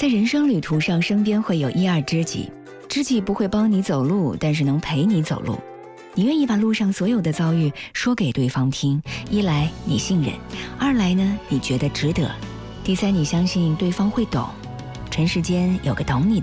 在人生旅途上，身边会有一二知己，知己不会帮你走路，但是能陪你走路。你愿意把路上所有的遭遇说给对方听，一来你信任，二来呢你觉得值得，第三你相信对方会懂。尘世间有个懂你的